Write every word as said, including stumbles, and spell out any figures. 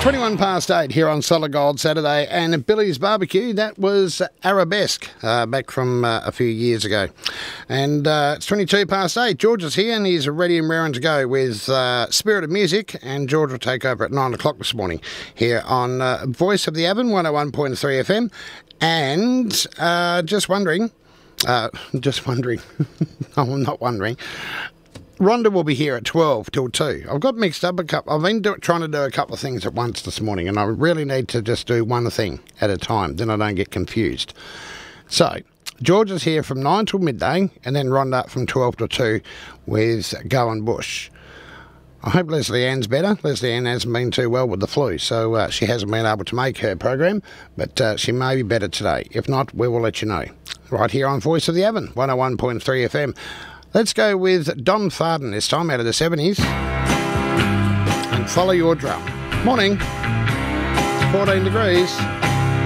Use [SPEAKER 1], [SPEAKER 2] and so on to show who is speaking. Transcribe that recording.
[SPEAKER 1] twenty-one past eight here on Solid Gold Saturday, and at Billy's Barbecue, that was Arabesque, uh, back from uh, a few years ago. And uh, it's twenty-two past eight. George is here and he's ready and raring to go with uh, Spirit of Music, and George will take over at nine o'clock this morning here on uh, Voice of the Avon, one oh one point three F M. And uh, just wondering, uh, just wondering, no, I'm not wondering, Rhonda will be here at twelve till two. I've got mixed up a couple. I've been do, trying to do a couple of things at once this morning, and I really need to just do one thing at a time, then I don't get confused. So, George is here from nine till midday, and then Rhonda from twelve till two with Gowan Bush. I hope Leslie Ann's better. Leslie Ann hasn't been too well with the flu, so uh, she hasn't been able to make her program, but uh, she may be better today. If not, we will let you know. Right here on Voice of the Avon, one oh one point three F M. Let's go with Don Farden this time, out of the seventies. And Follow Your Drum. Morning. fourteen degrees.